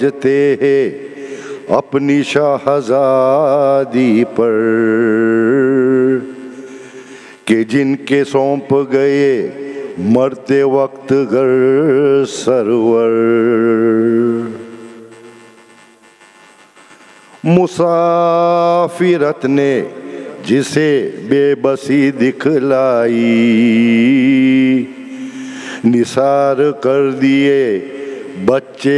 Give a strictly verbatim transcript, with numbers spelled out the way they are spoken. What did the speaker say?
जते हैं अपनी शाहजादी पर कि जिनके सौंप गए मरते वक्त घर सरवर। मुसाफिरत ने जिसे बेबसी दिखलाई निसार कर दिए बच्चे